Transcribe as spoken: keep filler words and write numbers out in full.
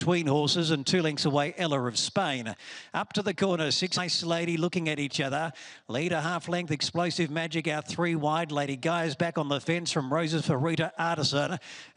between horses, and two lengths away, Ella of Spain. Up to the corner, six Nice Lady looking at each other. Leader half length, Explosive Magic out three wide. Lady Gaia's back on the fence from Roses for Rita Artisan.